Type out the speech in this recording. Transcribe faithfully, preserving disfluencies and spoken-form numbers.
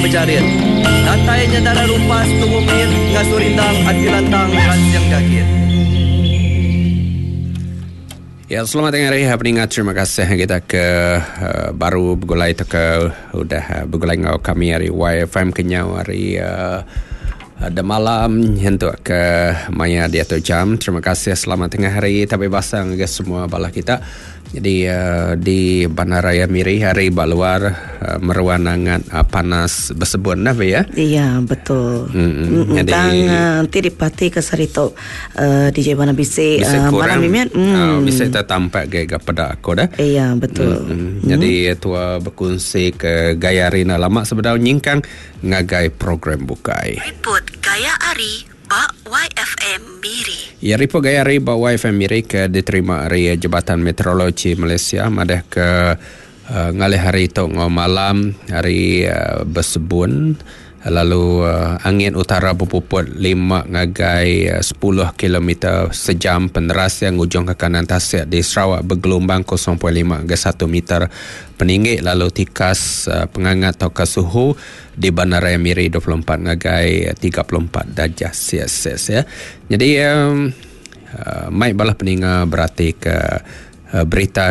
Berjarit. Datainya darah rumpas tubuh mir ngasurindang ati lantang ransiang dakit. Ya, selamat hari pendengar. Terima kasih kita ke uh, baru bergulai tu ke udah uh, bergulai ngau kami hari Y F M kenyau hari uh, ada malam untuk ke maya dia tu jam. Terima kasih, selamat tengah hari tapi basang ke semua bala kita. Jadi uh, di Bandaraya Miri hari baluar uh, meruanangan uh, panas bersebut nah ya. Iya, betul. Mm-hmm. Jadi tang tiripati ke sarito uh, D J Bana bisi uh, malam ini mm. uh, bisa kita tampak gaya pada aku dah. Iya, betul. Mm-hmm. Mm. Jadi tua berkongsi ke gaya Rina lama sebenarnya nyingkang ngagai program bukai. Report Gaya Ari Ba Y F M Miri. Ya, report Gaya Ari Ba Y F M Miri ke diterima dari Jabatan Meteorologi Malaysia madah ke uh, ngalih hari itu ngau malam hari uh, bersebun. Lalu uh, angin utara berpuput lima ngagai uh, sepuluh kilometer sejam, peneras yang ujung ke kanan tasik di Sarawak bergelombang kosong perpuluhan lima hingga satu meter peninggi. Lalu tikas uh, pengangat atau suhu di Bandaraya Miri dua puluh empat ngagai tiga puluh empat darjah Celsius ya. Jadi um, uh, mai balah peninga berarti ke uh, berita